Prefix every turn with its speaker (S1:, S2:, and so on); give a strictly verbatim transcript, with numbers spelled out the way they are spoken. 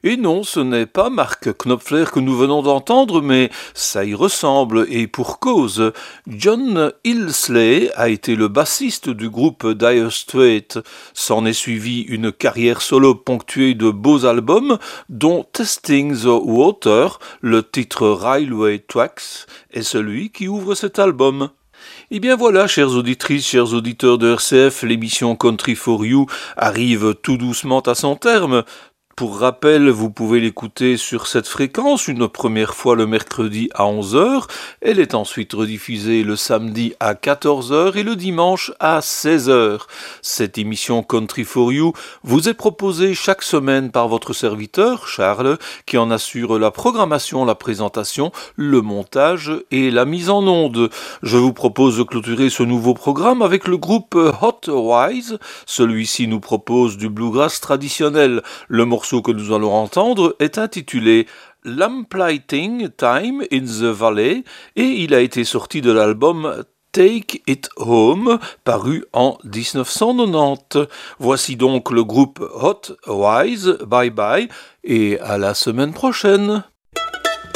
S1: Et non, ce n'est pas Mark Knopfler que nous venons d'entendre, mais ça y ressemble, et pour cause. John Illsley a été le bassiste du groupe Dire Straits. S'en est suivi une carrière solo ponctuée de beaux albums, dont Testing the Water, le titre Railway Tracks, est celui qui ouvre cet album. Et bien voilà, chères auditrices, chers auditeurs de R C F, l'émission Country for You arrive tout doucement à son terme. Pour rappel, vous pouvez l'écouter sur cette fréquence une première fois le mercredi à onze heures. Elle est ensuite rediffusée le samedi à quatorze heures et le dimanche à seize heures. Cette émission Country for You vous est proposée chaque semaine par votre serviteur, Charles, qui en assure la programmation, la présentation, le montage et la mise en onde. Je vous propose de clôturer ce nouveau programme avec le groupe Hot Wise. Celui-ci nous propose du bluegrass traditionnel. Le morceau que nous allons entendre est intitulé Lamplighting Time in the Valley et il a été sorti de l'album Take It Home, paru en dix-neuf cent quatre-vingt-dix. Voici donc le groupe Hot Wise, bye bye et à la semaine prochaine.